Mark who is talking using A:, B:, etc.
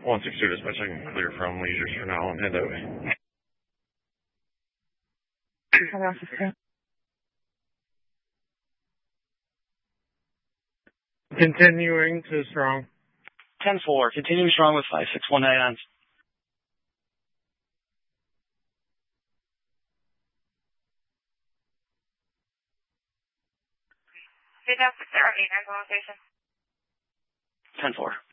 A: 162 dispatch, I can clear from Leisures for now and head that way. Continuing to strong.
B: 10-4, continuing strong with 5619 on.
C: Good afternoon, 8 location.
B: 10-4.